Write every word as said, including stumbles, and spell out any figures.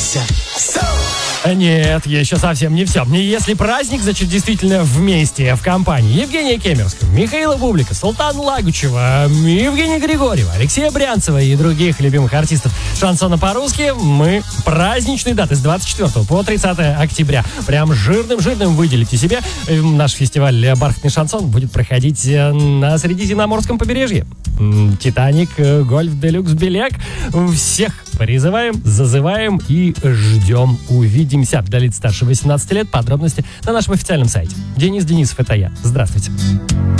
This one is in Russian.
все. Нет, еще совсем не все. Если праздник, значит, действительно вместе, в компании Евгения Кемеровского, Михаила Бублика, Султана Лагучева, Евгения Григорьева, Алексея Брянцева и других любимых артистов шансона по-русски, мы праздничные даты с двадцать четвёртого по тридцатое октября. Прям жирным-жирным выделите себе. Наш фестиваль «Бархатный шансон» будет проходить на Средиземноморском побережье. «Титаник», «Гольф Делюкс», «Беляк». Всех призываем, зазываем и ждем. Увидимся. Для лиц старше восемнадцати лет. Подробности на нашем официальном сайте. Денис Денисов, это я. Здравствуйте.